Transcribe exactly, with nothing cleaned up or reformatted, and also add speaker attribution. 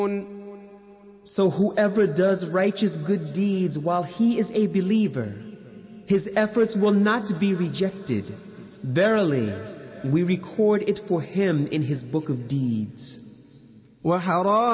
Speaker 1: So whoever does righteous good deeds while he is a believer, his efforts will not be rejected. Verily, we record it for him in his book of deeds.
Speaker 2: وحرام